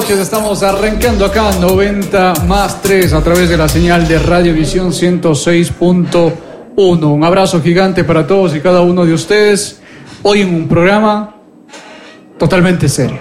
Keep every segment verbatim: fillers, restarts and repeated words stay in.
noches, estamos arrancando acá noventa más tres a través de la señal de Radiovisión ciento seis punto uno. Un abrazo gigante para todos y cada uno de ustedes. Hoy en un programa totalmente serio,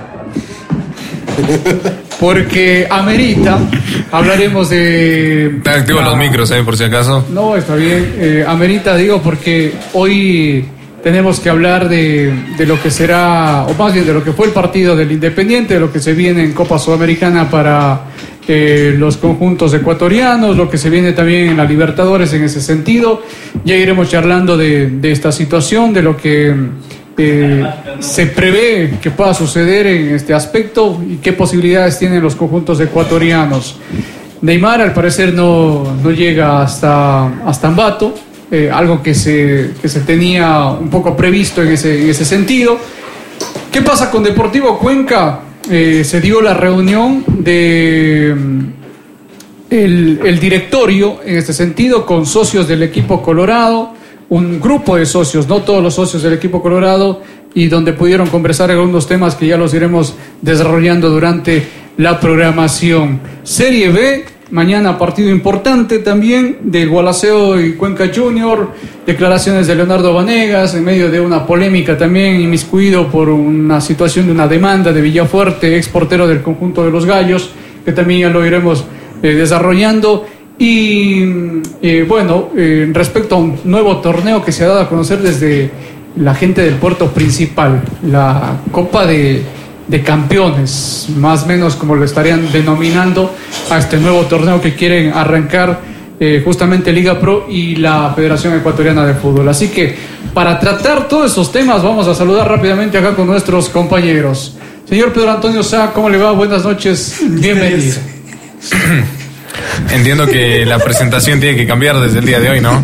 porque amerita, hablaremos de... Te activo la... los micros, ¿eh? Por si acaso. No, está bien, eh, amerita, digo, porque hoy tenemos que hablar de, de lo que será, o más bien de lo que fue el partido del Independiente, de lo que se viene en Copa Sudamericana para eh, los conjuntos ecuatorianos, lo que se viene también en la Libertadores en ese sentido. Ya iremos charlando de, de esta situación, de lo que eh, se prevé que pueda suceder en este aspecto y qué posibilidades tienen los conjuntos ecuatorianos. Neymar al parecer no, no llega hasta, hasta Ambato. Eh, algo que se, que se tenía un poco previsto en ese, en ese sentido. ¿Qué pasa con Deportivo Cuenca? Eh, se dio la reunión de el, el directorio en este sentido con socios del equipo colorado, un grupo de socios, no todos los socios del equipo colorado, y donde pudieron conversar algunos temas que ya los iremos desarrollando durante la programación. Serie B, mañana partido importante también de Gualaceo y Cuenca Junior, declaraciones de Leonardo Vanegas en medio de una polémica también inmiscuido por una situación de una demanda de Villafuerte, ex portero del conjunto de los Gallos, que también ya lo iremos eh, desarrollando. Y eh, bueno, eh, respecto a un nuevo torneo que se ha dado a conocer desde la gente del puerto principal, la Copa de de Campeones, más o menos como lo estarían denominando a este nuevo torneo que quieren arrancar eh, justamente Liga Pro y la Federación Ecuatoriana de Fútbol. Así que para tratar todos esos temas vamos a saludar rápidamente acá con nuestros compañeros. Señor Pedro Antonio Sá, ¿cómo le va? Buenas noches, bienvenido. Entiendo que la presentación tiene que cambiar desde el día de hoy, ¿no?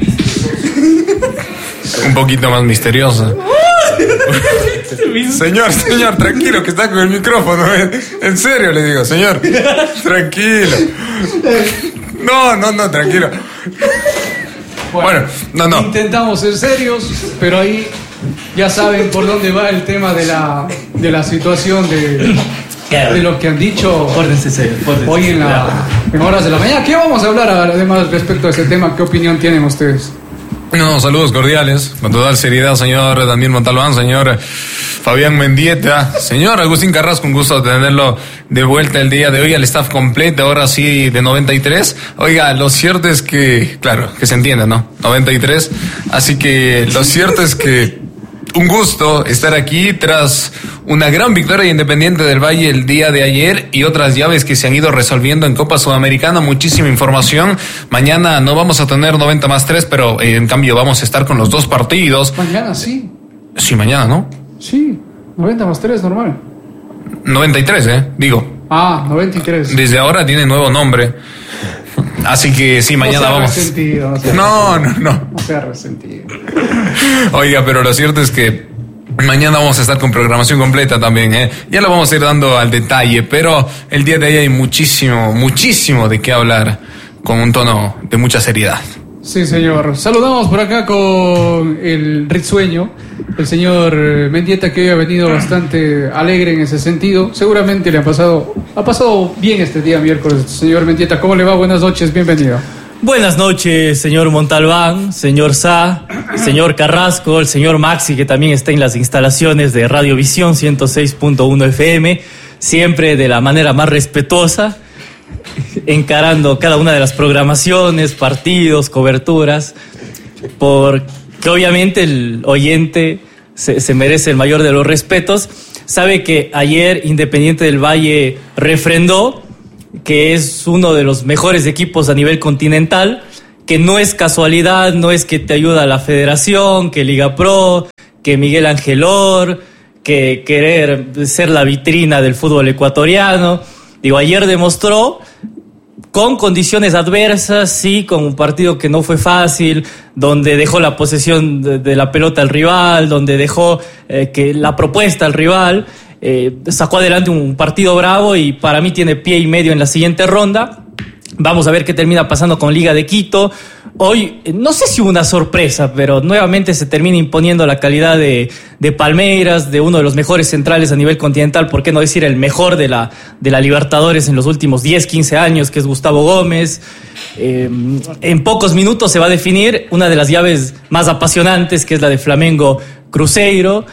Un poquito más misteriosa. Señor, señor, tranquilo, que está con el micrófono. En serio le digo, señor, tranquilo. No, no, no, tranquilo. Bueno, bueno, no, no. Intentamos ser serios, pero ahí ya saben por dónde va el tema de la, de la situación de, de lo que han dicho serio, hoy en, la, en horas de la mañana. ¿Qué vamos a hablar además respecto a ese tema? ¿Qué opinión tienen ustedes? No, saludos cordiales, con total seriedad, señor Daniel Montalbán, señor Fabián Mendieta, señor Agustín Carrasco, un gusto tenerlo de vuelta el día de hoy al staff completo, ahora sí de noventa y tres. Oiga, lo cierto es que, claro, que se entienda, ¿no? noventa y tres, así que lo cierto es que un gusto estar aquí tras una gran victoria de Independiente del Valle el día de ayer y otras llaves que se han ido resolviendo en Copa Sudamericana. Muchísima información. Mañana no vamos a tener noventa más tres, pero eh, en cambio vamos a estar con los dos partidos. Mañana sí. Sí, mañana, ¿no? Sí, noventa más tres, normal. noventa y tres, ¿eh? Digo. Ah, noventa y tres. Desde ahora tiene nuevo nombre. Así que sí, mañana no vamos. Resentido, no, sea no, no, no. No sea resentido. Oiga, pero lo cierto es que mañana vamos a estar con programación completa también, ¿eh? Ya lo vamos a ir dando al detalle, pero el día de hoy hay muchísimo, muchísimo de qué hablar con un tono de mucha seriedad. Sí, señor. Saludamos por acá con el risueño, el señor Mendieta, que hoy ha venido bastante alegre en ese sentido. Seguramente le ha pasado, ha pasado bien este día miércoles. Señor Mendieta, ¿cómo le va? Buenas noches, bienvenido. Buenas noches, señor Montalbán, señor Sá, señor Carrasco, el señor Maxi, que también está en las instalaciones de Radiovisión ciento seis punto uno F M, siempre de la manera más respetuosa, encarando cada una de las programaciones, partidos, coberturas, porque obviamente el oyente se, se merece el mayor de los respetos. Sabe que ayer Independiente del Valle refrendó que es uno de los mejores equipos a nivel continental, que no es casualidad, no es que te ayuda la Federación, que Liga Pro, que Miguel Ángel Or, que querer ser la vitrina del fútbol ecuatoriano. Digo, ayer demostró, con condiciones adversas, sí, con un partido que no fue fácil, donde dejó la posesión de, de la pelota al rival, donde dejó eh, que la propuesta al rival, eh, sacó adelante un partido bravo y para mí tiene pie y medio en la siguiente ronda. Vamos a ver qué termina pasando con Liga de Quito, Hoy, no sé si hubo una sorpresa, pero nuevamente se termina imponiendo la calidad de, de Palmeiras, de uno de los mejores centrales a nivel continental, por qué no decir el mejor de la, de la Libertadores en los últimos diez, quince años, que es Gustavo Gómez. Eh, en pocos minutos se va a definir una de las llaves más apasionantes, que es la de Flamengo-Cruzeiro,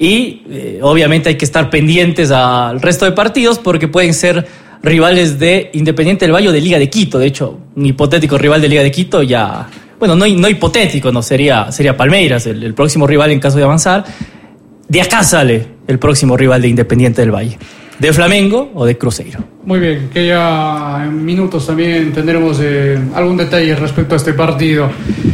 y eh, obviamente hay que estar pendientes al resto de partidos porque pueden ser rivales de Independiente del Valle o de Liga de Quito. De hecho, un hipotético rival de Liga de Quito ya... Bueno, no, no hipotético, no, sería, sería Palmeiras, el, el próximo rival en caso de avanzar. De acá sale el próximo rival de Independiente del Valle. ¿De Flamengo o de Cruzeiro? Muy bien, que ya en minutos también tendremos eh, algún detalle respecto a este partido.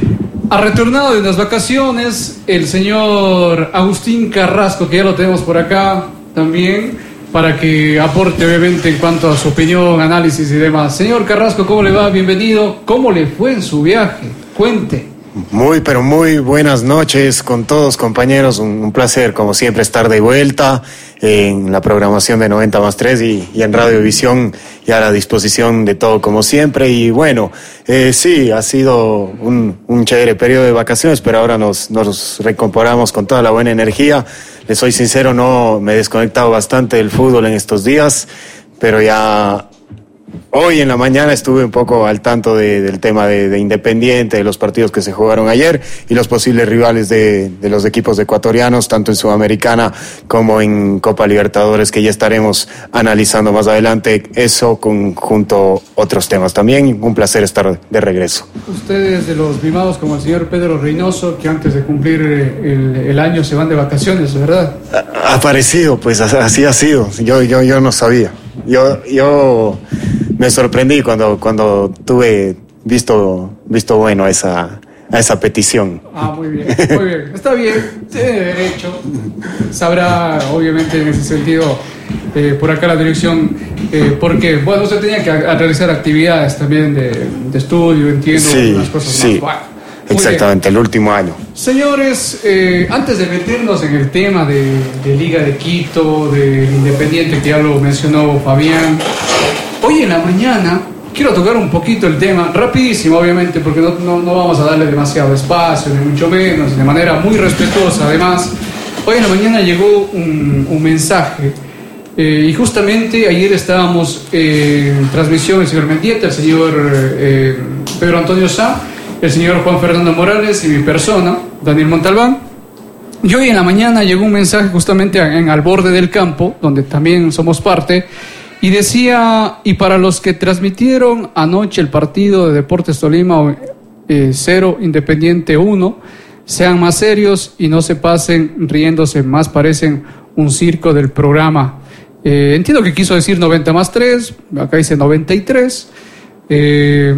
Ha retornado de unas vacaciones el señor Agustín Carrasco, que ya lo tenemos por acá también, para que aporte obviamente en cuanto a su opinión, análisis y demás. Señor Carrasco, ¿cómo le va? Bienvenido. ¿Cómo le fue en su viaje? Cuente. Muy, pero muy buenas noches con todos, compañeros. Un, un placer, como siempre, estar de vuelta en la programación de noventa más tres y, y en Radiovisión, y a la disposición de todo, como siempre. Y bueno, eh, sí, ha sido un, un chévere periodo de vacaciones, pero ahora nos, nos recomponemos con toda la buena energía. Les soy sincero, no me he desconectado bastante del fútbol en estos días, pero ya hoy en la mañana estuve un poco al tanto de, del tema de, de Independiente, de los partidos que se jugaron ayer y los posibles rivales de, de los equipos ecuatorianos, tanto en Sudamericana como en Copa Libertadores, que ya estaremos analizando más adelante eso con, junto a otros temas también. Un placer estar de regreso. Ustedes de los mimados como el señor Pedro Reynoso, que antes de cumplir el, el año se van de vacaciones, ¿verdad? Ha, ha parecido, pues así ha sido. Yo, yo, yo no sabía. Yo, yo me sorprendí cuando, cuando tuve visto, visto bueno esa, a esa petición. Ah, muy bien, muy bien. Está bien, tiene derecho. Sabrá, obviamente, en ese sentido, eh, por acá la dirección, eh, porque, bueno, usted tenía que a, a realizar actividades también de, de estudio, entiendo, sí, unas cosas sí. más. Bueno, exactamente, el último año. Señores, eh, antes de meternos en el tema de, de Liga de Quito, de Independiente, que ya lo mencionó Fabián, hoy en la mañana quiero tocar un poquito el tema, rapidísimo obviamente, porque no, no, no vamos a darle demasiado espacio, ni mucho menos, de manera muy respetuosa además. Hoy en la mañana llegó un, un mensaje, eh, y justamente ayer estábamos eh, en transmisión el señor Mendieta, el señor eh, Pedro Antonio Sá, el señor Juan Fernando Morales y mi persona, Daniel Montalbán. Y hoy en la mañana llegó un mensaje justamente en Al Borde del Campo, donde también somos parte, y decía: y para los que transmitieron anoche el partido de Deportes Tolima eh, cero, Independiente uno, sean más serios y no se pasen riéndose, más parecen un circo del programa. Eh, entiendo que quiso decir noventa más tres, acá dice noventa y tres. Eh,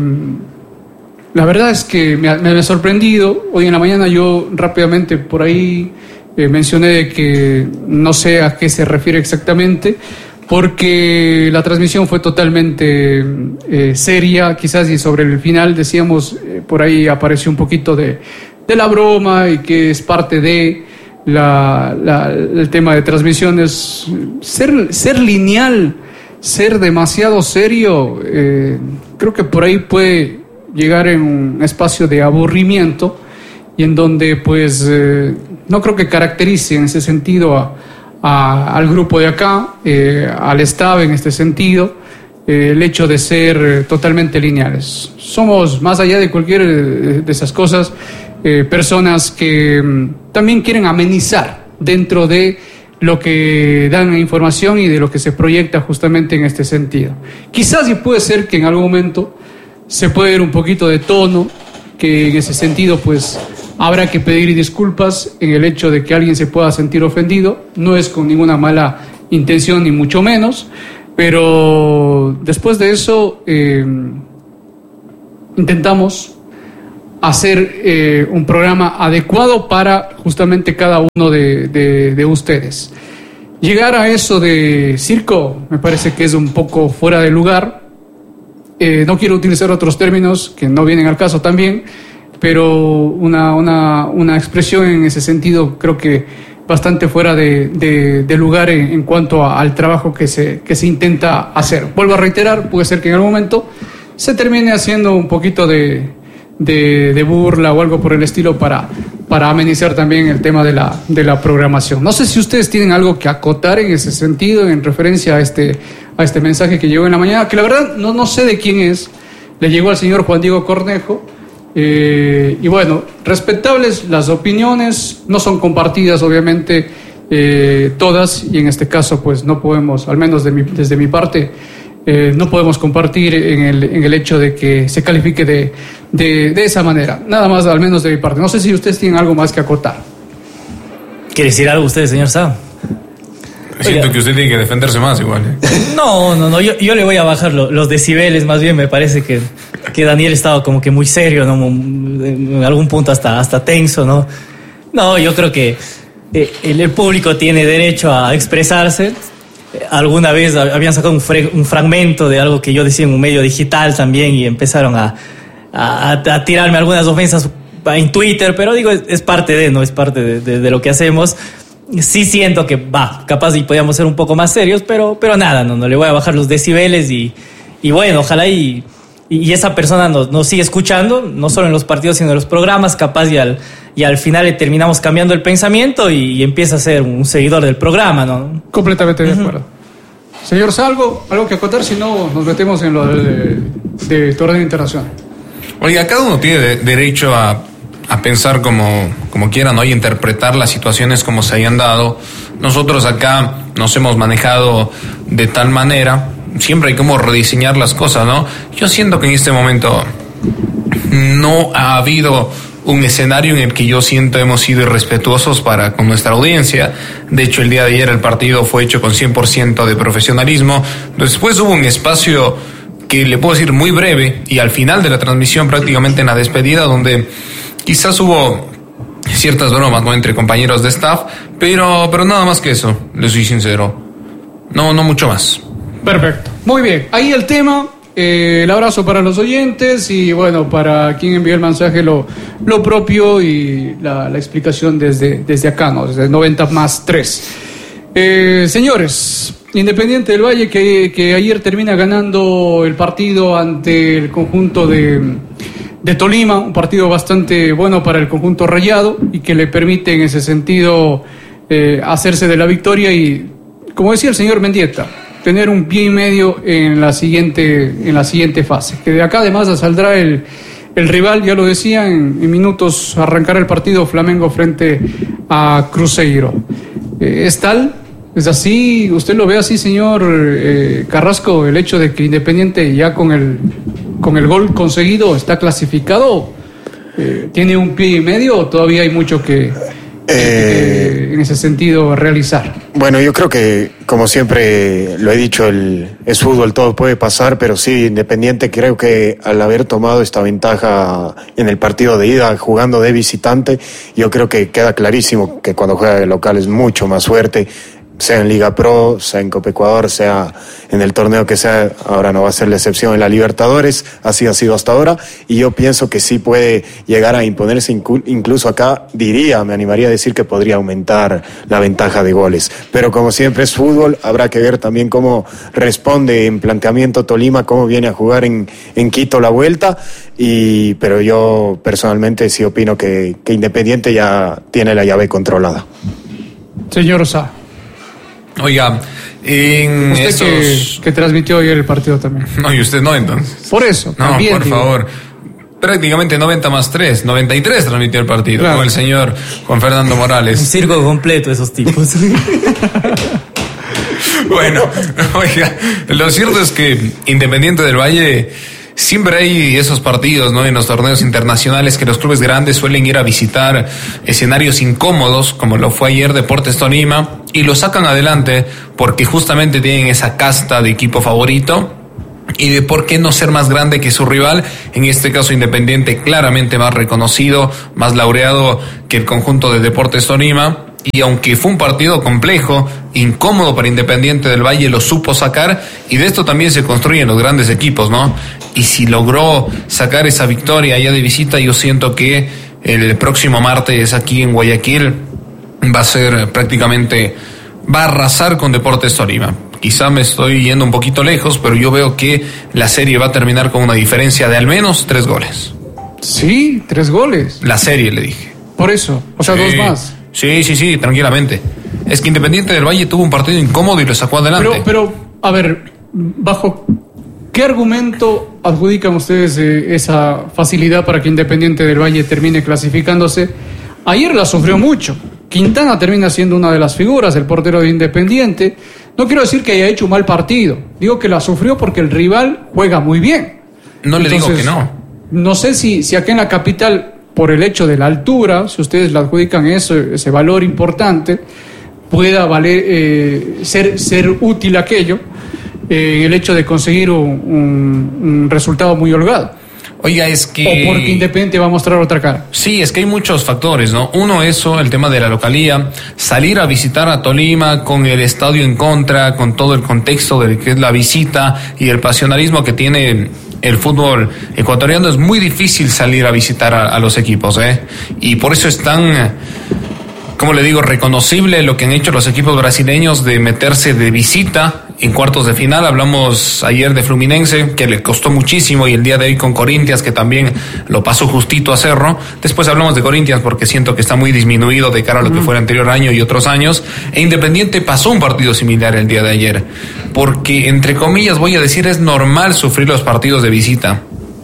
La verdad es que me ha, me ha sorprendido. Hoy en la mañana yo rápidamente por ahí eh, mencioné que no sé a qué se refiere exactamente, porque la transmisión fue totalmente eh, seria, quizás, y sobre el final decíamos, eh, por ahí apareció un poquito de, de la broma, y que es parte de la, la, el tema de transmisiones. Ser, ser lineal, ser demasiado serio, eh, creo que por ahí puede llegar en un espacio de aburrimiento, y en donde pues eh, no creo que caracterice en ese sentido a, a, al grupo de acá, eh, al staff en este sentido, eh, el hecho de ser eh, totalmente lineales. Somos, más allá de cualquier de, de esas cosas, eh, personas que mm, también quieren amenizar dentro de lo que dan información y de lo que se proyecta justamente en este sentido. Quizás sí puede ser que en algún momento se puede ver un poquito de tono, que en ese sentido pues habrá que pedir disculpas en el hecho de que alguien se pueda sentir ofendido. No es con ninguna mala intención ni mucho menos, pero después de eso eh, intentamos hacer eh, un programa adecuado para justamente cada uno de, de, de ustedes. Llegar a eso de circo me parece que es un poco fuera de lugar. Eh, no quiero utilizar otros términos que no vienen al caso también, pero una, una, una expresión en ese sentido creo que bastante fuera de, de, de lugar en, en cuanto a, al trabajo que se, que se intenta hacer. Vuelvo a reiterar, puede ser que en algún momento se termine haciendo un poquito de, de, de burla o algo por el estilo para, para amenizar también el tema de la, de la programación. No sé si ustedes tienen algo que acotar en ese sentido, en referencia a este, a este mensaje que llegó en la mañana, que la verdad no, no sé de quién es, le llegó al señor Juan Diego Cornejo. Eh, y bueno, respetables las opiniones, no son compartidas obviamente eh, todas, y en este caso pues no podemos, al menos de mi, desde mi parte, eh, no podemos compartir en el, en el hecho de que se califique de, de, de esa manera, nada más al menos de mi parte. No sé si ustedes tienen algo más que acotar. ¿Quiere decir algo usted, señor Sam? Siento Oiga, que usted tiene que defenderse más igual. ¿eh? No, no, no, yo, yo le voy a bajar lo, los decibeles, más bien me parece que, que Daniel estaba como que muy serio, ¿no? En algún punto hasta, hasta tenso, ¿no? No, yo creo que eh, el, el público tiene derecho a expresarse. Alguna vez habían sacado un, fre- un fragmento de algo que yo decía en un medio digital también y empezaron a, a, a tirarme algunas ofensas en Twitter, pero digo, es, es parte de, ¿no? Es parte de, de, de lo que hacemos. Sí siento que, va, capaz y podíamos ser un poco más serios, pero, pero nada, no, no le voy a bajar los decibeles y, y bueno, ojalá y, y esa persona nos, nos siga escuchando, no solo en los partidos, sino en los programas, capaz y al, y al final le terminamos cambiando el pensamiento y, y empieza a ser un seguidor del programa, ¿no? Completamente de acuerdo. Uh-huh. Señor Salgo, algo que acotar, si no nos metemos en lo de, de, de torneo internacional. Oiga, cada uno tiene de, derecho a a pensar como, como quieran, ¿no? Y interpretar las situaciones como se hayan dado. Nosotros acá nos hemos manejado de tal manera, siempre hay como rediseñar las cosas, ¿no? Yo siento que en este momento no ha habido un escenario en el que yo siento hemos sido irrespetuosos para con nuestra audiencia. De hecho, el día de ayer el partido fue hecho con cien por ciento de profesionalismo. Después hubo un espacio que le puedo decir muy breve y al final de la transmisión, prácticamente en la despedida, donde quizás hubo ciertas bromas, ¿no?, entre compañeros de staff, pero, pero nada más que eso, les soy sincero. No, no mucho más. Perfecto. Muy bien. Ahí el tema. Eh, el abrazo para los oyentes y bueno, para quien envió el mensaje lo, lo propio y la, la explicación desde, desde acá, ¿no? Desde noventa más tres. Eh, señores, Independiente del Valle que, que ayer termina ganando el partido ante el conjunto de... de Tolima, un partido bastante bueno para el conjunto rayado y que le permite en ese sentido eh, hacerse de la victoria y, como decía el señor Mendieta, tener un pie y medio en la siguiente, en la siguiente fase. Que de acá además saldrá el, el rival, ya lo decía, en, en minutos arrancará el partido Flamengo frente a Cruzeiro. Eh, ¿Es tal? ¿Es así? ¿Usted lo ve así, señor eh, Carrasco, el hecho de que Independiente ya con el con el gol conseguido está clasificado? Eh, ¿Tiene un pie y medio o todavía hay mucho que, eh, que en ese sentido realizar? Bueno, yo creo que, como siempre lo he dicho, el, es fútbol, todo puede pasar, pero sí, Independiente creo que al haber tomado esta ventaja en el partido de ida, jugando de visitante, yo creo que queda clarísimo que cuando juega de local es mucho más fuerte, sea en Liga Pro, sea en Copa Ecuador, sea en el torneo que sea. Ahora no va a ser la excepción en la Libertadores, así ha sido hasta ahora, y yo pienso que sí puede llegar a imponerse, incluso acá diría, me animaría a decir que podría aumentar la ventaja de goles, pero como siempre es fútbol, habrá que ver también cómo responde en planteamiento Tolima, cómo viene a jugar en, en Quito la vuelta, y pero yo personalmente sí opino que, que Independiente ya tiene la llave controlada. Señor Sá. Oiga, en usted esos... que, que transmitió hoy el partido también. No, y usted no, entonces. Por eso, no, también, por digo. favor. Prácticamente noventa más tres, noventa y tres transmitió el partido, claro, con el señor Juan Fernando Morales. Un circo completo esos tipos. Bueno, oiga, lo cierto es que Independiente del Valle... Siempre hay esos partidos, ¿no?, en los torneos internacionales que los clubes grandes suelen ir a visitar escenarios incómodos, como lo fue ayer Deportes Tolima, y lo sacan adelante porque justamente tienen esa casta de equipo favorito y de por qué no ser más grande que su rival, en este caso Independiente claramente más reconocido, más laureado que el conjunto de Deportes Tolima. Y aunque fue un partido complejo, incómodo para Independiente del Valle, lo supo sacar, y de esto también se construyen los grandes equipos, ¿no? Y si logró sacar esa victoria allá de visita, yo siento que el próximo martes aquí en Guayaquil va a ser prácticamente, va a arrasar con Deportes Tolima. Quizá me estoy yendo un poquito lejos, pero yo veo que la serie va a terminar con una diferencia de al menos tres goles. Sí, tres goles. La serie, le dije. Por eso, o sea, sí, dos más. Sí, sí, sí, tranquilamente. Es que Independiente del Valle tuvo un partido incómodo y lo sacó adelante. Pero, pero a ver, ¿bajo qué argumento adjudican ustedes eh, esa facilidad para que Independiente del Valle termine clasificándose? Ayer la sufrió mucho. Quintana termina siendo una de las figuras, el portero de Independiente. No quiero decir que haya hecho un mal partido. Digo que la sufrió porque el rival juega muy bien. No le Entonces, digo que no. No sé si, si acá en la capital, por el hecho de la altura, si ustedes le adjudican eso, ese valor importante, pueda valer, eh, ser, ser útil aquello, eh, el hecho de conseguir un, un, un resultado muy holgado. Oiga, es que... O porque Independiente va a mostrar otra cara. Sí, es que hay muchos factores, ¿no? Uno, eso, el tema de la localía, salir a visitar a Tolima con el estadio en contra, con todo el contexto de que es la visita y el pasionalismo que tiene el fútbol ecuatoriano, es muy difícil salir a visitar a, a los equipos, ¿eh? Y por eso es tan, como le digo, reconocible lo que han hecho los equipos brasileños de meterse de visita en cuartos de final. Hablamos ayer de Fluminense, que le costó muchísimo, y el día de hoy con Corinthians, que también lo pasó justito a Cerro. Después hablamos de Corinthians porque siento que está muy disminuido de cara a lo que fue el anterior año y otros años. E Independiente pasó un partido similar el día de ayer, porque entre comillas voy a decir, es normal sufrir los partidos de visita.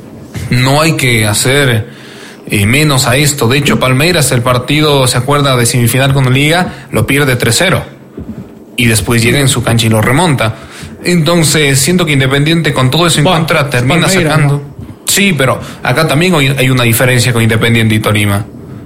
No hay que hacer eh, menos a esto. De hecho, Palmeiras, el partido, ¿se acuerda?, de semifinal con Liga, lo pierde tres cero. Y después llega en su cancha y lo remonta. Entonces, siento que Independiente con todo eso en bueno, contra termina Palmeiras, sacando. ¿No? Sí, pero acá también hay una diferencia con Independiente y Tolima.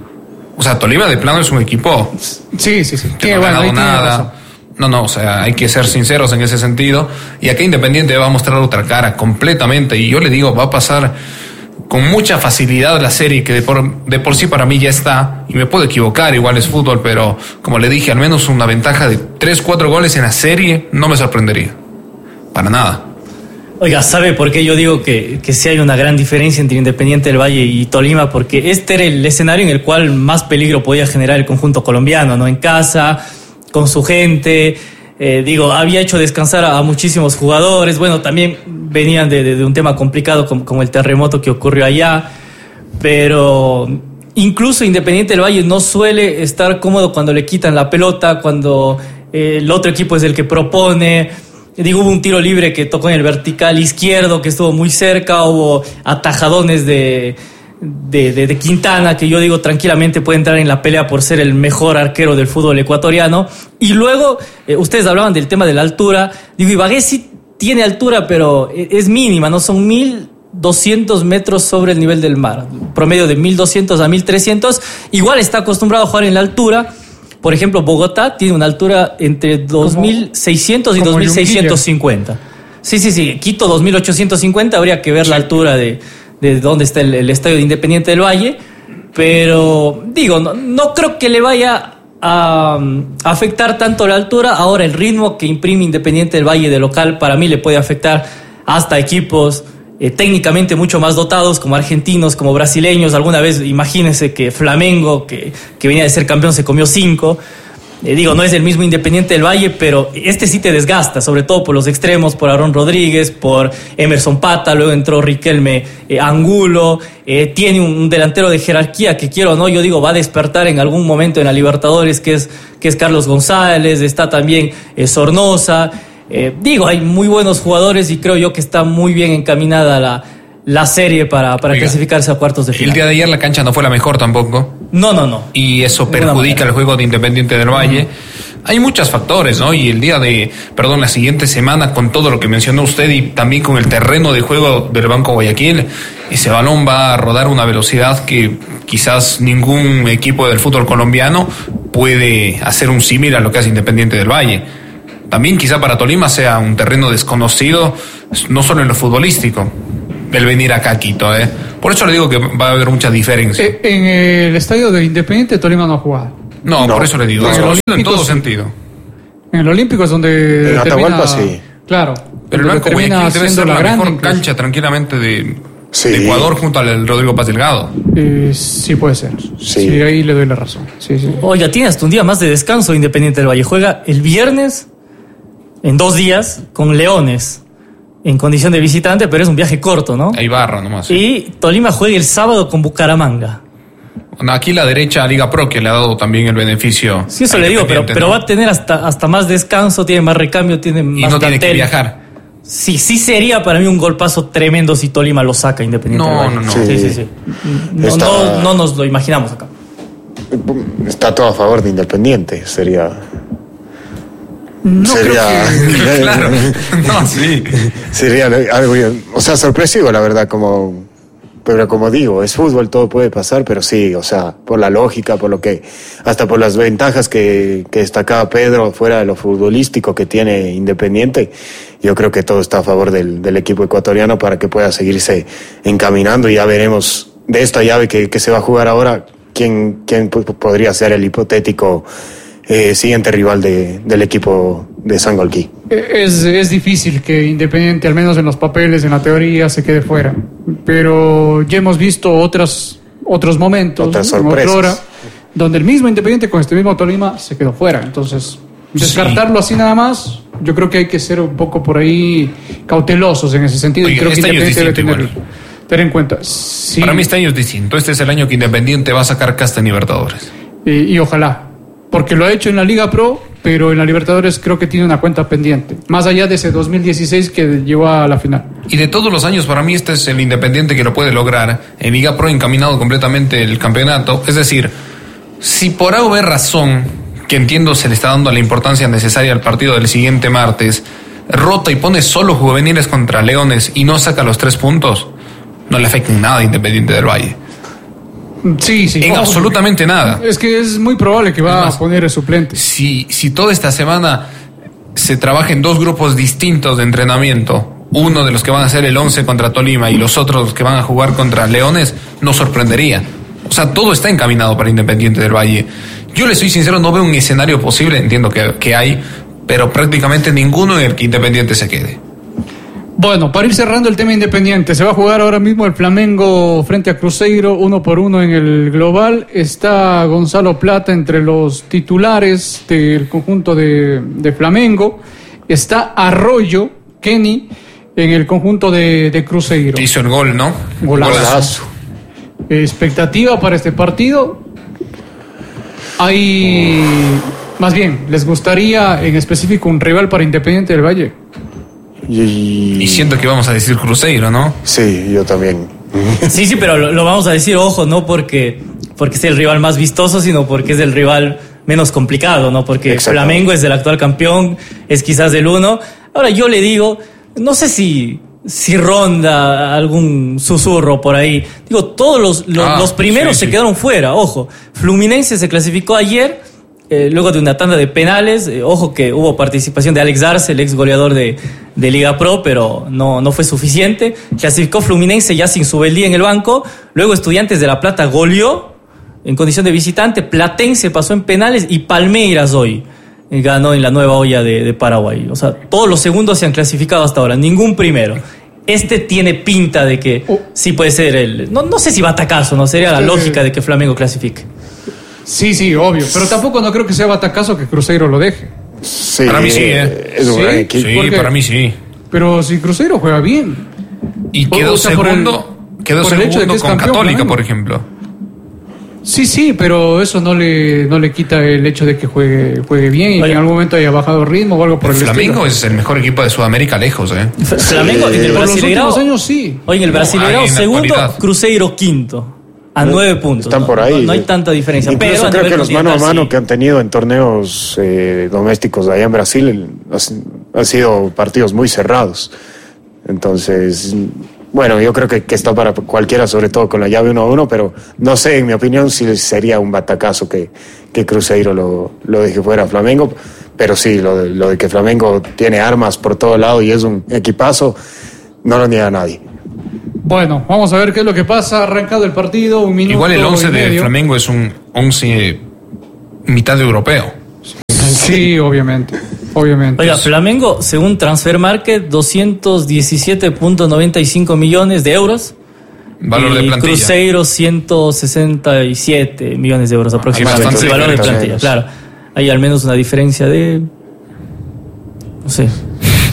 O sea, Tolima de plano es un equipo sí, sí, sí. que no ha ganado nada. No, no, o sea, hay que ser sinceros en ese sentido. Y acá Independiente va a mostrar otra cara completamente. Y yo le digo, va a pasar con mucha facilidad la serie, que de por, de por sí para mí ya está, y me puedo equivocar, igual es fútbol, pero como le dije, al menos una ventaja de tres, cuatro goles en la serie no me sorprendería, para nada. Oiga, ¿sabe por qué yo digo que, que sí hay una gran diferencia entre Independiente del Valle y Tolima? Porque este era el escenario en el cual más peligro podía generar el conjunto colombiano, ¿no? En casa, con su gente. Eh, digo, había hecho descansar a, a muchísimos jugadores. Bueno, también venían de, de, de un tema complicado como, como el terremoto que ocurrió allá. Pero incluso Independiente del Valle no suele estar cómodo cuando le quitan la pelota, cuando eh, el otro equipo es el que propone. Digo, hubo un tiro libre que tocó en el vertical izquierdo, que estuvo muy cerca. Hubo atajadones de... De, de, de Quintana, que yo digo tranquilamente puede entrar en la pelea por ser el mejor arquero del fútbol ecuatoriano. Y luego, eh, ustedes hablaban del tema de la altura. Digo, Ibagué sí tiene altura, pero es mínima, ¿no? Son mil doscientos metros sobre el nivel del mar, promedio de mil doscientos a mil trescientos. Igual está acostumbrado a jugar en la altura. Por ejemplo, Bogotá tiene una altura entre dos mil seiscientos y dos mil seiscientos cincuenta. Sí, sí, sí. Quito dos mil ochocientos cincuenta, habría que ver la altura de... de dónde está el, el estadio de Independiente del Valle, pero digo, no, no creo que le vaya a, a afectar tanto la altura. Ahora, el ritmo que imprime Independiente del Valle de local, para mí le puede afectar hasta equipos eh, técnicamente mucho más dotados, como argentinos, como brasileños. Alguna vez, imagínense que Flamengo, que, que venía de ser campeón, se comió cinco. Eh, digo, no es el mismo Independiente del Valle, pero este sí te desgasta, sobre todo por los extremos, por Aarón Rodríguez, por Emerson Pata, luego entró Riquelme eh, Angulo, eh, tiene un, un delantero de jerarquía que quiero o no, yo digo, va a despertar en algún momento en la Libertadores, que es, que es Carlos González, está también eh, Sornosa. Eh, digo, hay muy buenos jugadores y creo yo que está muy bien encaminada la, la serie para, para Oiga, clasificarse a cuartos de final. El día de ayer la cancha no fue la mejor tampoco. No, no, no. Y eso perjudica el juego de Independiente del Valle. Uh-huh. Hay muchos factores, ¿no? Y el día de, perdón, la siguiente semana, con todo lo que mencionó usted y también con el terreno de juego del Banco Guayaquil, ese balón va a rodar una velocidad que quizás ningún equipo del fútbol colombiano puede hacer un símil a lo que hace Independiente del Valle. También quizá para Tolima sea un terreno desconocido, no solo en lo futbolístico, el venir acá a Quito, ¿eh? Por eso le digo que va a haber mucha diferencia. Eh, en el estadio de Independiente, Tolima no ha jugado. No, no. Por eso le digo, no, en, en todo sí. sentido. En el Olímpico es donde en Atahualpa sí. Claro. Pero el Banco Guayaquil debe ser la, la mejor incluso. cancha tranquilamente de, sí. de Ecuador junto al Rodrigo Paz Delgado. Eh, sí puede ser. Sí. sí, ahí le doy la razón. Sí, sí. Oiga, tiene hasta un día más de descanso Independiente del Valle. Juega el viernes, en dos días, con Leones. en condición de visitante, pero es un viaje corto, ¿no? Hay barra nomás. Sí. Y Tolima juega el sábado con Bucaramanga. Bueno, aquí la derecha Liga Pro, que le ha dado también el beneficio. Sí, eso le digo, pero, pero ¿no? Va a tener hasta, hasta más descanso, tiene más recambio, tiene más y no plantel. Tiene que viajar. Sí, sí sería para mí un golpazo tremendo si Tolima lo saca Independiente. No, no, no. Sí, sí, sí. sí. No, Está... no, no nos lo imaginamos acá. Está todo a favor de Independiente, sería... No sería creo que... Claro, no, sí. Sería algo, o sea, sorpresivo, la verdad, como... Pero como digo, es fútbol, todo puede pasar, pero sí, o sea, por la lógica, por lo que, hasta por las ventajas que, que destacaba Pedro, fuera de lo futbolístico que tiene Independiente, yo creo que todo está a favor del, del equipo ecuatoriano para que pueda seguirse encaminando, y ya veremos de esta llave que, que se va a jugar ahora, quién, quién podría ser el hipotético eh, siguiente rival de, del equipo de Sangolquí. Es, es difícil que Independiente, al menos en los papeles, en la teoría, se quede fuera. Pero ya hemos visto otras, otros momentos, otras sorpresas, ¿no? Hora, donde el mismo Independiente con este mismo Tolima se quedó fuera. Entonces, descartarlo sí. así nada más, yo creo que hay que ser un poco por ahí cautelosos en ese sentido. Oye, y creo este que Independiente debe tener, igual. tener en cuenta. Sí. Para mí este año es distinto. Este es el año que Independiente va a sacar casta en Libertadores. Y, y ojalá. Porque lo ha hecho en la Liga Pro, pero en la Libertadores creo que tiene una cuenta pendiente. Más allá de ese dos mil dieciséis que llegó a la final. Y de todos los años, para mí este es el Independiente que lo puede lograr. En Liga Pro encaminado completamente el campeonato. Es decir, si por A o B razón, que entiendo se le está dando la importancia necesaria al partido del siguiente martes, rota y pone solo juveniles contra Leones y no saca los tres puntos, no le afecta en nada a Independiente del Valle. Sí, sí. En Ojo, absolutamente nada. Es que es muy probable que va Además, a poner el suplente. Si, si toda esta semana se trabaja en dos grupos distintos de entrenamiento, uno de los que van a hacer el once contra Tolima y los otros que van a jugar contra Leones, no sorprendería. O sea, todo está encaminado para Independiente del Valle. Yo le soy sincero, no veo un escenario posible, entiendo que, que hay, pero prácticamente ninguno en el que Independiente se quede. Bueno, para ir cerrando el tema Independiente, se va a jugar ahora mismo el Flamengo frente a Cruzeiro, uno por uno en el global. Está Gonzalo Plata entre los titulares del conjunto de, de Flamengo. Está Arroyo, Kenny, en el conjunto de, de Cruzeiro. Hizo el gol, ¿no? Golazo. Golazo. Expectativa para este partido. Hay, más bien, ¿les gustaría en específico un rival para Independiente del Valle? Y... y siento que vamos a decir Cruzeiro, ¿no? Sí, yo también. Sí, sí, pero lo, lo vamos a decir, ojo, no porque, porque es el rival más vistoso, sino porque es el rival menos complicado, ¿no? Porque Flamengo es el actual campeón, es quizás el uno. Ahora yo le digo, no sé si, si ronda algún susurro por ahí. Digo, todos los, los, ah, los primeros sí, se sí. quedaron fuera, ojo. Fluminense se clasificó ayer. Eh, luego de una tanda de penales, eh, ojo que hubo participación de Alex Arce, el ex goleador de, de Liga Pro, pero no, no fue suficiente. Clasificó Fluminense ya sin Subeldía en el banco. Luego Estudiantes de La Plata goleó en condición de visitante. Platense pasó en penales y Palmeiras hoy eh, ganó en la nueva olla de, de Paraguay. O sea, todos los segundos se han clasificado hasta ahora, ningún primero. Este tiene pinta de que oh. sí puede ser el... No, no sé si batacazo, ¿no? Sería la sí, lógica de que Flamengo clasifique. Sí, sí, obvio. Pero tampoco no creo que sea batacazo que Cruzeiro lo deje. Sí, para mí sí, ¿eh? Es sí, sí, sí para mí sí. Pero si Cruzeiro juega bien. Y quedó o sea, segundo, el, quedó segundo con campeón, Católica, por ejemplo. Sí, sí, pero eso no le, no le quita el hecho de que juegue, juegue bien y Oye, que en algún momento haya bajado ritmo o algo por el, el Flamengo estilo. Es el mejor equipo de Sudamérica lejos, ¿eh? Flamengo en el Brasileirao. Los últimos años sí. Oye, en el Brasileirao no, segundo, Cruzeiro quinto. A nueve puntos. Están ¿no? por ahí. No, no hay tanta diferencia. Incluso pero creo que los mano a mano sí. que han tenido en torneos eh, domésticos allá en Brasil han sido partidos muy cerrados. Entonces, bueno, yo creo que, que está para cualquiera, sobre todo con la llave uno a uno, pero no sé, en mi opinión, si sería un batacazo que, que Cruzeiro lo, lo deje fuera a Flamengo. Pero sí, lo de, lo de que Flamengo tiene armas por todo lado y es un equipazo, no lo niega nadie. Bueno, vamos a ver qué es lo que pasa. Ha arrancado el partido, un minuto. Igual el once de Flamengo es un once mitad europeo. Sí, obviamente. Obviamente. Oiga, Flamengo, según Transfer Market, doscientos diecisiete punto noventa y cinco millones de euros. Valor de plantilla. Cruzeiro, ciento sesenta y siete millones de euros aproximadamente. Sí, valor de plantilla, claro. Hay al menos una diferencia de... No sé.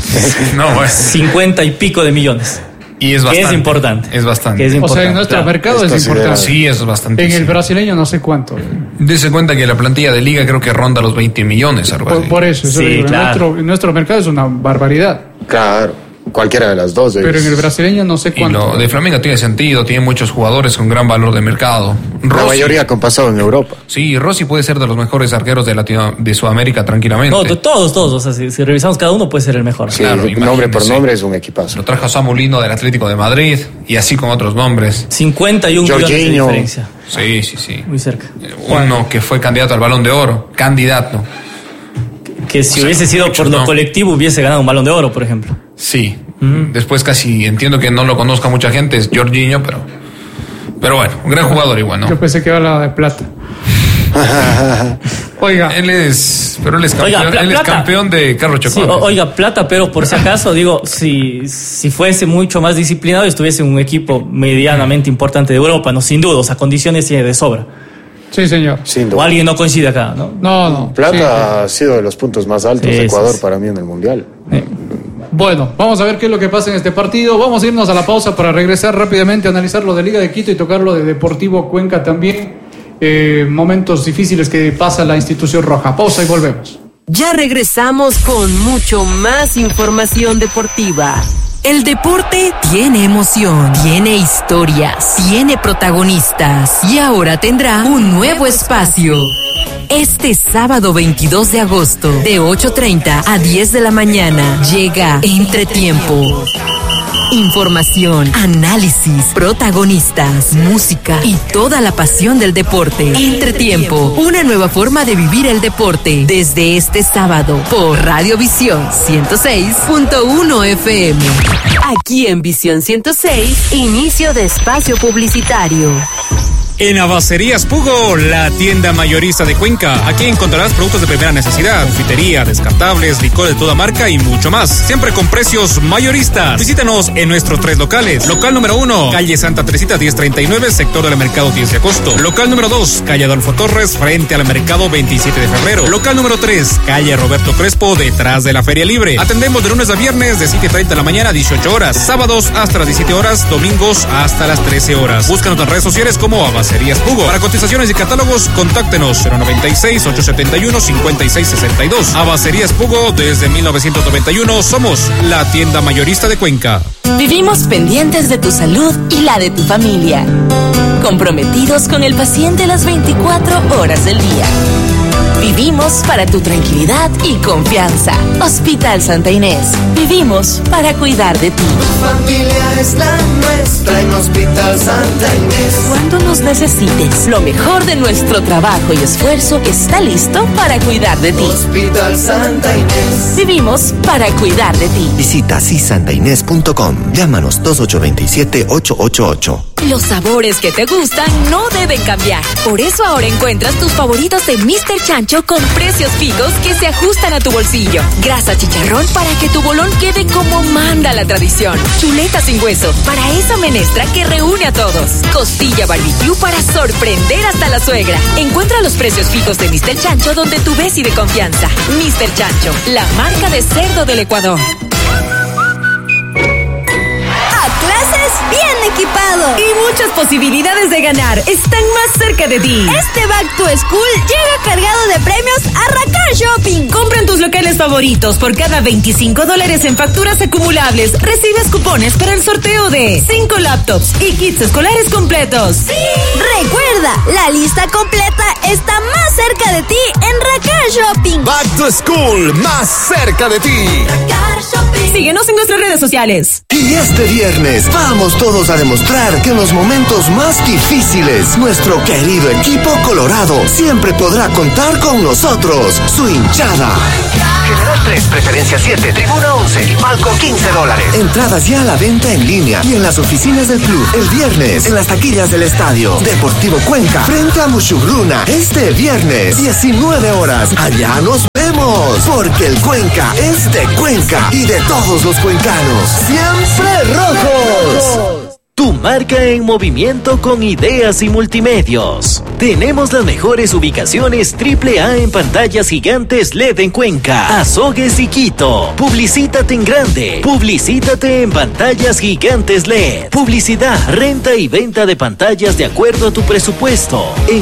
No, bueno. cincuenta y pico de millones. Y es bastante. Es importante. Es bastante. Es importante. O sea, en nuestro claro. mercado es, Es importante. Sí, es bastante. En el sí. brasileño no sé cuánto. Dese cuenta que la plantilla de liga creo que ronda los veinte millones, algo Por, así. por eso, eso Sí, digo, en claro. nuestro, en nuestro mercado es una barbaridad. Claro, cualquiera de las dos. Pero es- en el brasileño no sé Y cuánto. lo de Flamengo tiene sentido, tiene muchos jugadores con gran valor de mercado. La Rossi, mayoría con pasado en Europa. sí, Rossi puede ser de los mejores arqueros de Latino, de Sudamérica tranquilamente. No, todos, todos. O sea, si, si revisamos cada uno, puede ser el mejor. Sí, Claro, nombre por imagínese. nombre es un equipazo. Lo trajo a Samu Lino del Atlético de Madrid y así con otros nombres. cincuenta y un millones de Jorginho. diferencia. Sí, sí, sí. Muy cerca. Uno que fue candidato al Balón de Oro, candidato. Que si O sea, hubiese sido muchos por lo no. colectivo, hubiese ganado un Balón de Oro, por ejemplo. Sí. Después casi entiendo que no lo conozca mucha gente, es Jorginho, pero pero bueno, un gran jugador igual, ¿no? Yo pensé que hablaba de plata. Oiga, Él es, pero él es Oiga, campeón, Pla- él es Plata. campeón de carro Sí, chocolate. o- oiga, plata, pero por si acaso, digo, si, si fuese mucho más disciplinado y estuviese en un equipo medianamente importante de Europa, no, sin duda, o sea, condiciones tiene de sobra. sí, señor. Sin O duda. alguien no coincide acá, ¿no? No, no. Plata ha sido de los puntos más altos Sí, de sí, Ecuador sí. para mí en el Mundial. Eh, Bueno, vamos a ver qué es lo que pasa en este partido. Vamos a irnos a la pausa para regresar rápidamente a analizar lo de Liga de Quito y tocar lo de Deportivo Cuenca también. Eh, momentos difíciles que pasa la institución roja. Pausa y volvemos. Ya regresamos con mucho más información deportiva. El deporte tiene emoción, tiene historias, tiene protagonistas y ahora tendrá un nuevo espacio. Este sábado veintidós de agosto, de ocho treinta a diez de la mañana, llega Entretiempo. Información, análisis, protagonistas, música y toda la pasión del deporte. Entretiempo, una nueva forma de vivir el deporte desde este sábado por Radio Visión ciento seis punto uno F M. Aquí en Visión ciento seis, inicio de espacio publicitario. En Abacerías Pugo, la tienda mayorista de Cuenca. Aquí encontrarás productos de primera necesidad, confitería, descartables, licor de toda marca y mucho más. Siempre con precios mayoristas. Visítanos en nuestros tres locales. Local número uno, calle Santa Teresita diez treinta y nueve, sector del mercado diez de agosto. Local número dos, calle Adolfo Torres, frente al mercado veintisiete de febrero. Local número tres, calle Roberto Crespo, detrás de la Feria Libre. Atendemos de lunes a viernes de siete treinta de la mañana a dieciocho horas. Sábados hasta las diecisiete horas, domingos hasta las trece horas. Búscanos en redes sociales como Abacerías Serías Pugo. Para cotizaciones y catálogos, contáctenos cero noventa y seis, ochocientos setenta y uno, cincuenta y seis sesenta y dos. Abacerías Pugo, desde mil novecientos noventa y uno, somos la tienda mayorista de Cuenca. Vivimos pendientes de tu salud y la de tu familia. Comprometidos con el paciente las veinticuatro horas del día. Vivimos para tu tranquilidad y confianza. Hospital Santa Inés. Vivimos para cuidar de ti. Familia es la nuestra en Hospital Santa Inés. Cuando nos necesites, lo mejor de nuestro trabajo y esfuerzo está listo para cuidar de ti. Hospital Santa Inés. Vivimos para cuidar de ti. Visita sisantainés punto com. Llámanos dos ocho dos siete, ocho ocho ocho. Los sabores que te gustan no deben cambiar. Por eso ahora encuentras tus favoritos de míster Chancho con precios fijos que se ajustan a tu bolsillo. Grasa chicharrón para que tu bolón quede como manda la tradición. Chuleta sin hueso para esa menestra que reúne a todos. Costilla barbecue para sorprender hasta la suegra. Encuentra los precios fijos de míster Chancho donde tú ves y de confianza. míster Chancho, la marca de cerdo del Ecuador. Clases bien equipado Y muchas posibilidades de ganar están más cerca de ti. Este Back to School llega cargado de premios a Racar Shopping. Compra en tus locales favoritos. Por cada veinticinco dólares en facturas acumulables, recibes cupones para el sorteo de cinco laptops y kits escolares completos. ¡Sí! Recuerda, la lista completa está más cerca de ti en Racar Shopping. Back to School, más cerca de ti. Racar Shopping. Síguenos en nuestras redes sociales. Y este viernes vamos todos a demostrar que en los momentos más difíciles, nuestro querido equipo colorado siempre podrá contar con nosotros, su hinchada. General tres, preferencia siete, tribuna once y palco quince dólares. Entradas ya a la venta en línea y en las oficinas del club. El viernes, en las taquillas del estadio Deportivo Cuenca, frente a Mushugruna. Este viernes, diecinueve horas. Allá nos vemos, porque el Cuenca es de Cuenca y de todos los cuencanos. ¡Siempre rojos! Tu marca en movimiento con ideas y multimedios. Tenemos las mejores ubicaciones triple A en pantallas gigantes L E D en Cuenca, Azogues y Quito. Publicítate en grande. Publicítate en pantallas gigantes L E D. Publicidad, renta y venta de pantallas de acuerdo a tu presupuesto. En